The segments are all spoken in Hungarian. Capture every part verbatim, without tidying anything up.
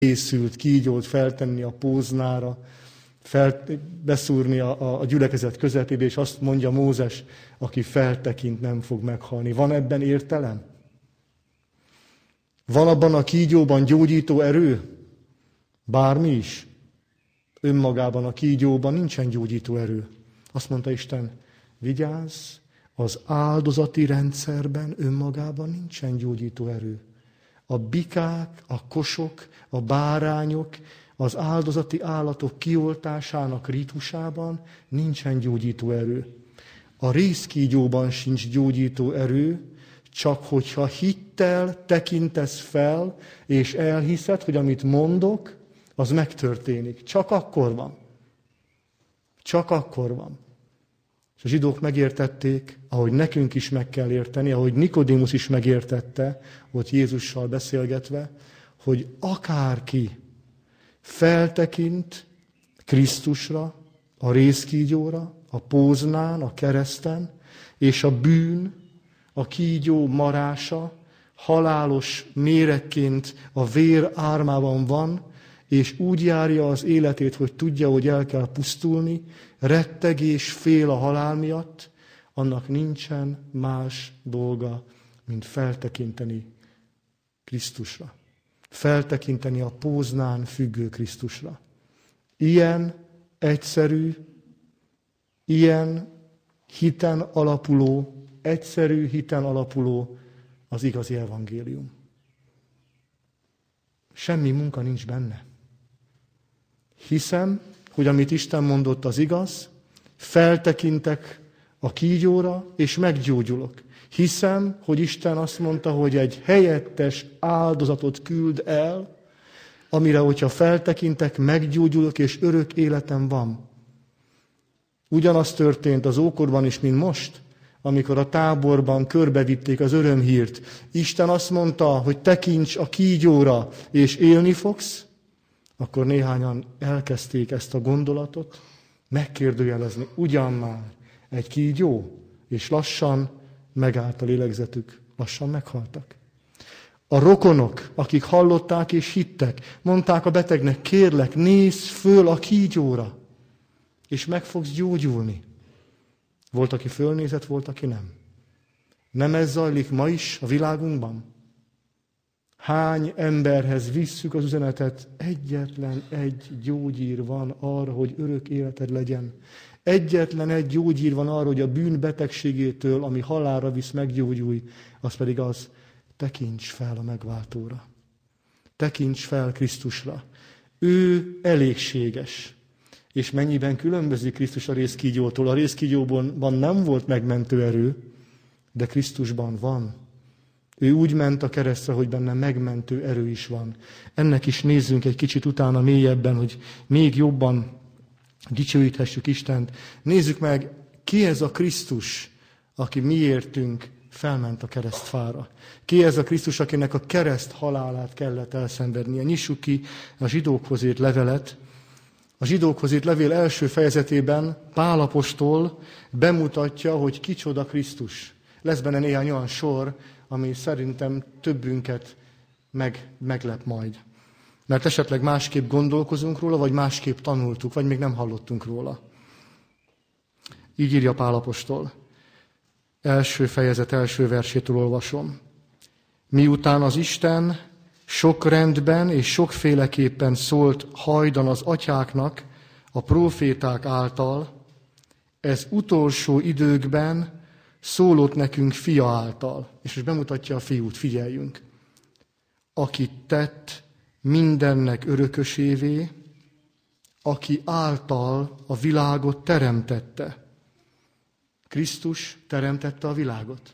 készült kígyót feltenni a póznára, fel, beszúrni a, a gyülekezet közepébe, és azt mondja Mózes, aki feltekint, nem fog meghalni. Van ebben értelem? Van abban a kígyóban gyógyító erő? Bármi is. Önmagában a kígyóban nincsen gyógyító erő. Azt mondta Isten, vigyázz, az áldozati rendszerben önmagában nincsen gyógyító erő. A bikák, a kosok, a bárányok, az áldozati állatok kioltásának ritusában nincsen gyógyító erő. A rézkígyóban sincs gyógyító erő, csak hogyha hittel tekintesz fel, és elhiszed, hogy amit mondok, az megtörténik. Csak akkor van. Csak akkor van. És a zsidók megértették, ahogy nekünk is meg kell érteni, ahogy Nikodémusz is megértette, ott Jézussal beszélgetve, hogy akárki feltekint Krisztusra, a rézkígyóra, a póznán, a kereszten, és a bűn, a kígyó marása halálos méregként a vér ármában van, és úgy járja az életét, hogy tudja, hogy el kell pusztulni, retteg és fél a halál miatt, annak nincsen más dolga, mint feltekinteni Krisztusra. Feltekinteni a póznán függő Krisztusra. Ilyen egyszerű, ilyen hiten alapuló, egyszerű hiten alapuló az igazi evangélium. Semmi munka nincs benne. Hiszem, hogy amit Isten mondott, az igaz, feltekintek a kígyóra, és meggyógyulok. Hiszem, hogy Isten azt mondta, hogy egy helyettes áldozatot küld el, amire, hogyha feltekintek, meggyógyulok, és örök életem van. Ugyanaz történt az ókorban is, mint most, amikor a táborban körbevitték az örömhírt. Isten azt mondta, hogy tekints a kígyóra, és élni fogsz, akkor néhányan elkezdték ezt a gondolatot megkérdőjelezni. Ugyan már egy kígyó, és lassan megállt a lélegzetük, lassan meghaltak. A rokonok, akik hallották és hittek, mondták a betegnek, kérlek, nézz föl a kígyóra, és meg fogsz gyógyulni. Volt, aki fölnézett, volt, aki nem. Nem ez zajlik ma is a világunkban? Hány emberhez visszük az üzenetet, egyetlen egy gyógyír van arra, hogy örök életed legyen. Egyetlen egy gyógyír van arra, hogy a bűn betegségétől, ami halálra visz, meggyógyulj, az pedig az, tekints fel a megváltóra. Tekints fel Krisztusra. Ő elégséges. És mennyiben különbözik Krisztus a rézkígyótól? A rézkígyóban nem volt megmentő erő, de Krisztusban van. Ő úgy ment a keresztre, hogy benne megmentő erő is van. Ennek is nézzünk egy kicsit utána mélyebben, hogy még jobban dicsőíthessük Istent. Nézzük meg, ki ez a Krisztus, aki miértünk felment a keresztfára. Ki ez a Krisztus, akinek a kereszt halálát kellett elszenvednie. Nyissuk ki a zsidókhoz írt levelet. A zsidókhoz írt levél első fejezetében Pál apostol bemutatja, hogy kicsoda Krisztus. Lesz benne néhány olyan sor, ami szerintem többünket meg, meglep majd. Mert esetleg másképp gondolkozunk róla, vagy másképp tanultuk, vagy még nem hallottunk róla. Így írja Pál apostol. Első fejezet első versétől olvasom. Miután az Isten sok rendben és sokféleképpen szólt hajdan az atyáknak, a próféták által, ez utolsó időkben szólott nekünk fia által. És most bemutatja a fiút, figyeljünk. Aki tett mindennek örökösévé, aki által a világot teremtette. Krisztus teremtette a világot.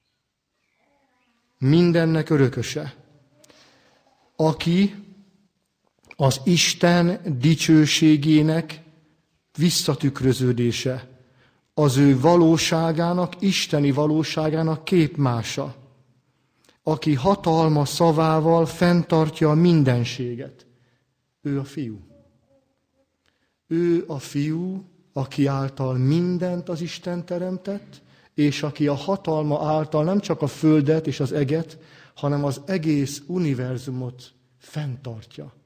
Mindennek örököse. Aki az Isten dicsőségének visszatükröződése, az ő valóságának, isteni valóságának képmása, aki hatalma szavával fenntartja a mindenséget. Ő a fiú. Ő a fiú, aki által mindent az Isten teremtett, és aki a hatalma által nem csak a földet és az eget, hanem az egész univerzumot fenntartja.